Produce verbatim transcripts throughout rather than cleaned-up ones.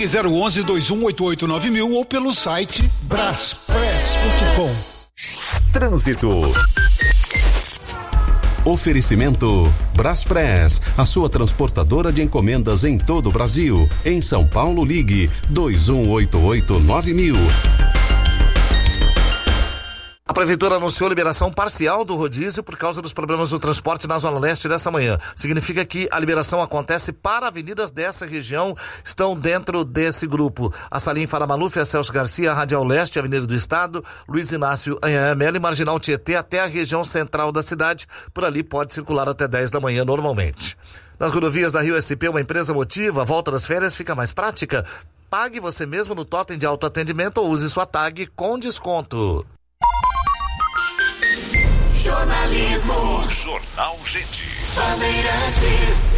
Ligue zero onze, dois um oito oito, nove mil ou pelo site braspress ponto com. Trânsito. Oferecimento Braspress, a sua transportadora de encomendas em todo o Brasil. Em São Paulo, ligue dois um oito oito, nove mil. A Prefeitura anunciou liberação parcial do rodízio por causa dos problemas do transporte na Zona Leste dessa manhã. Significa que a liberação acontece para avenidas dessa região, estão dentro desse grupo. A Salim Faramaluf, a Celso Garcia, a Radial Leste, Avenida do Estado, Luiz Inácio Anhanha Melo e Marginal Tietê até a região central da cidade. Por ali pode circular até dez da manhã normalmente. Nas rodovias da Rio S P, uma empresa motiva, a volta das férias fica mais prática. Pague você mesmo no totem de autoatendimento ou use sua tag com desconto. Jornalismo. Jornal Gente. Bandeirantes.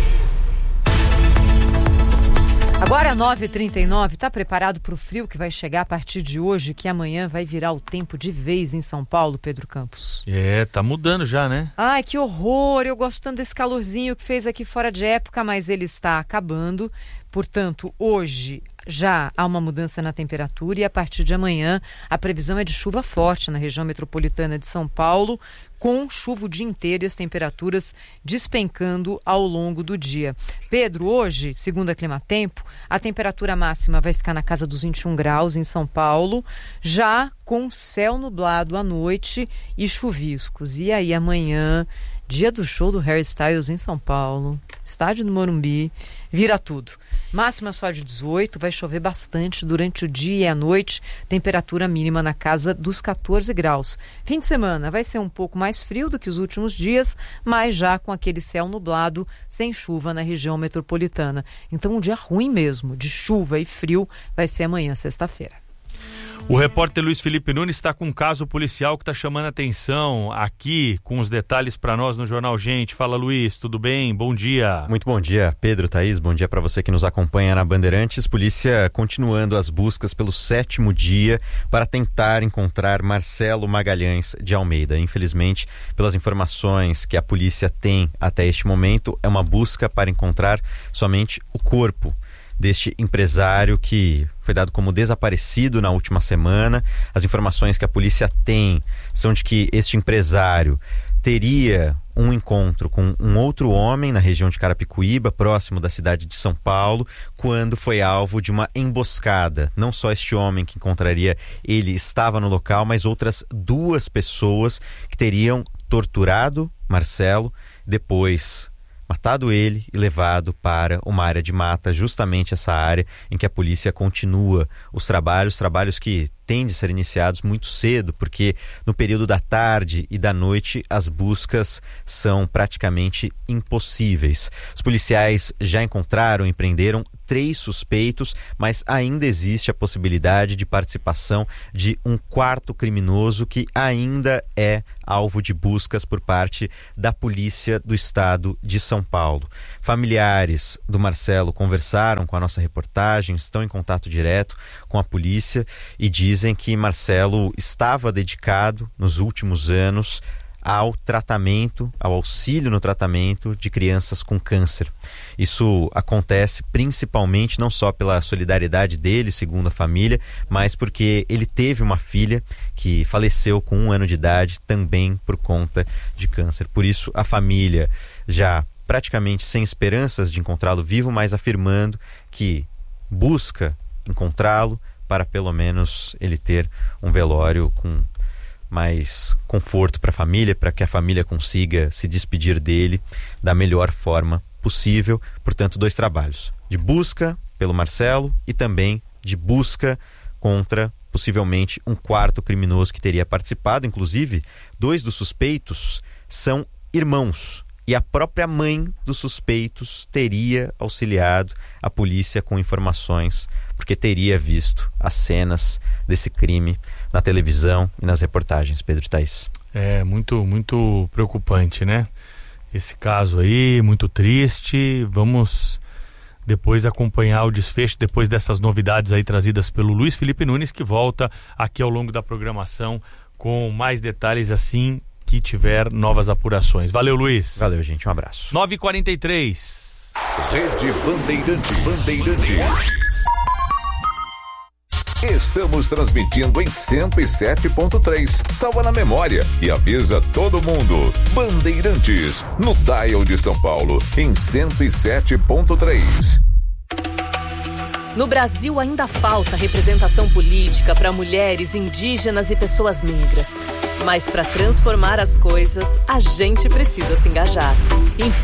Agora nove e trinta e nove, tá preparado para o frio que vai chegar a partir de hoje, que amanhã vai virar o tempo de vez em São Paulo, Pedro Campos? É, tá mudando já, né? Ai, que horror, eu gosto tanto desse calorzinho que fez aqui fora de época, mas ele está acabando. Portanto, hoje já há uma mudança na temperatura e a partir de amanhã a previsão é de chuva forte na região metropolitana de São Paulo, com chuva o dia inteiro e as temperaturas despencando ao longo do dia. Pedro, hoje, segundo a Climatempo, a temperatura máxima vai ficar na casa dos vinte e um graus em São Paulo, já com céu nublado à noite e chuviscos. E aí amanhã, dia do show do Harry Styles em São Paulo, estádio do Morumbi, vira tudo. Máxima só de dezoito, vai chover bastante durante o dia e a noite, temperatura mínima na casa dos catorze graus. Fim de semana vai ser um pouco mais frio do que os últimos dias, mas já com aquele céu nublado, sem chuva na região metropolitana. Então um dia ruim mesmo, de chuva e frio, vai ser amanhã, sexta-feira. O repórter Luiz Felipe Nunes está com um caso policial que está chamando a atenção aqui, com os detalhes para nós no Jornal Gente. Fala, Luiz, tudo bem? Bom dia. Muito bom dia, Pedro, Thaís, bom dia para você que nos acompanha na Bandeirantes. Polícia continuando as buscas pelo sétimo dia para tentar encontrar Marcelo Magalhães de Almeida. Infelizmente, pelas informações que a polícia tem até este momento, é uma busca para encontrar somente o corpo deste empresário que foi dado como desaparecido na última semana. As informações que a polícia tem são de que este empresário teria um encontro com um outro homem na região de Carapicuíba, próximo da cidade de São Paulo, quando foi alvo de uma emboscada. Não só este homem que encontraria ele estava no local, mas outras duas pessoas que teriam torturado Marcelo, depois matado ele e levado para uma área de mata, justamente essa área em que a polícia continua os trabalhos, trabalhos que têm de ser iniciados muito cedo, porque no período da tarde e da noite as buscas são praticamente impossíveis. Os policiais já encontraram e prenderam três suspeitos, mas ainda existe a possibilidade de participação de um quarto criminoso que ainda é alvo de buscas por parte da Polícia do Estado de São Paulo. Familiares do Marcelo conversaram com a nossa reportagem, estão em contato direto com a polícia e dizem que Marcelo estava dedicado nos últimos anos ao tratamento, ao auxílio no tratamento de crianças com câncer. Isso acontece principalmente não só pela solidariedade dele, segundo a família, mas porque ele teve uma filha que faleceu com um ano de idade, também por conta de câncer. Por isso, a família, já praticamente sem esperanças de encontrá-lo vivo, mas afirmando que busca encontrá-lo para pelo menos ele ter um velório com mais conforto para a família, para que a família consiga se despedir dele da melhor forma possível. Portanto, dois trabalhos, de busca pelo Marcelo e também de busca contra possivelmente um quarto criminoso que teria participado. Inclusive, dois dos suspeitos são irmãos e a própria mãe dos suspeitos teria auxiliado a polícia com informações, porque teria visto as cenas desse crime na televisão e nas reportagens. Pedro e Thaís. É muito, muito preocupante, né? Esse caso aí, muito triste. Vamos depois acompanhar o desfecho, depois dessas novidades aí trazidas pelo Luiz Felipe Nunes, que volta aqui ao longo da programação com mais detalhes assim que tiver novas apurações. Valeu, Luiz. Valeu, gente. Um abraço. nove e quarenta e três. Rede Bandeirantes. Bandeirantes. Estamos transmitindo em cento e sete ponto três. Salva na memória e avisa todo mundo. Bandeirantes, no dial de São Paulo, em cento e sete ponto três. No Brasil ainda falta representação política para mulheres, indígenas e pessoas negras. Mas para transformar as coisas, a gente precisa se engajar.